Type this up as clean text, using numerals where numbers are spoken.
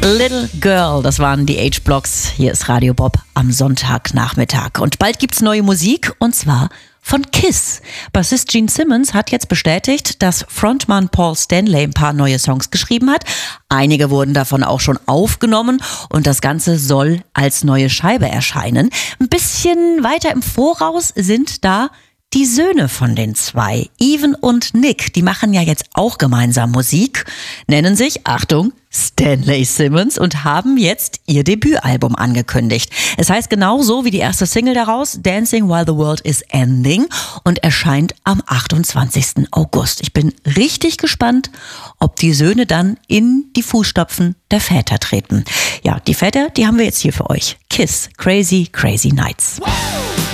Little Girl, das waren die H-Blocks. Hier ist Radio Bob am Sonntagnachmittag. Und bald gibt's neue Musik, und zwar von Kiss. Bassist Gene Simmons hat jetzt bestätigt, dass Frontmann Paul Stanley ein paar neue Songs geschrieben hat. Einige wurden davon auch schon aufgenommen und das Ganze soll als neue Scheibe erscheinen. Ein bisschen weiter im Voraus sind da die Söhne von den zwei, Evan und Nick. Die machen ja jetzt auch gemeinsam Musik, nennen sich, Achtung, Stanley Simmons und haben jetzt ihr Debütalbum angekündigt. Es heißt genauso wie die erste Single daraus, Dancing While the World is Ending, und erscheint am 28. August. Ich bin richtig gespannt, ob die Söhne dann in die Fußstapfen der Väter treten. Ja, die Väter, die haben wir jetzt hier für euch. Kiss, Crazy, Crazy Nights.